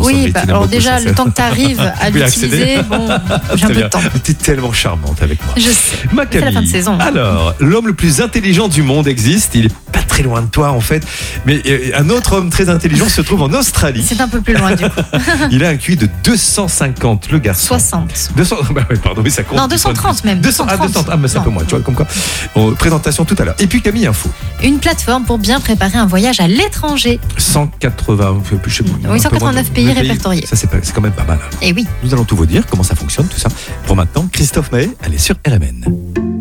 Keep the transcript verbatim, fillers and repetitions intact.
Oui, bah, alors déjà, le temps que tu arrives à Oui, l'utiliser, bon, j'ai un peu de temps. Tu es tellement charmante avec moi. Je sais. Ma C'est la fin de Camille, saison. alors, l'homme le plus intelligent du monde existe. Il est pas très loin de toi, en fait. Mais euh, un autre homme très intelligent se trouve en Australie. C'est un peu plus loin, du coup. Il a un Q I de deux cent cinquante, le garçon. soixante. deux cents, bah ouais, pardon, mais ça compte. Non, deux cent trente même. deux cents, ah, deux cents, ah, mais c'est un peu moins, tu vois, comme quoi. Bon, présentation tout à l'heure. Et puis Camille, info. Une plateforme pour bien préparer un voyage à l'étranger. cent quatre-vingts, je sais pas, Oui, cent quatre-vingt-neuf un peu pays moins de- répertoriés. Ça, c'est, pas- c'est quand même pas mal. Et oui. Nous allons tout vous dire, comment ça fonctionne, tout ça. Pour maintenant, Christophe Maé, elle est sur R M N.